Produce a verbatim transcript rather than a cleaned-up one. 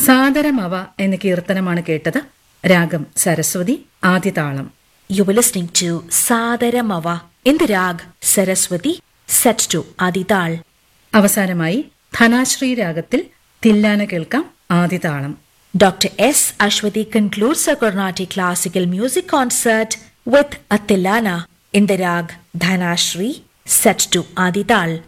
സാദരമവ എന്ന കീർത്തനമാണ് കേട്ടത്. രാഗം Saraswati, ആദിതാളം. You were listening to Saadaramava in the rag Saraswati, set to Adital. അവസാനമായി ധനാശ്രീ രാഗത്തിൽ തില്ലാന കേൾക്കാം, ആദിതാളം. Doctor S. Ashwati concludes her Carnatic classical music concert with a Tilana in the rag Dhanashri, set to Adital.